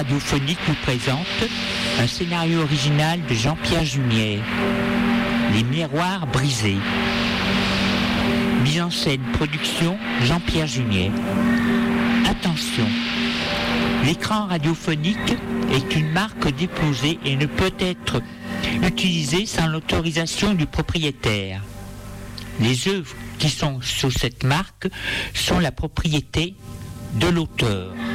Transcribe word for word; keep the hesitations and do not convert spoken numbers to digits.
radiophonique nous présente un scénario original de Jean-Pierre Junier, Les miroirs brisés. Mise en scène, production Jean-Pierre Junier. Attention, l'écran radiophonique est une marque déposée et ne peut être utilisée sans l'autorisation du propriétaire. Les œuvres qui sont sous cette marque sont la propriété de l'auteur.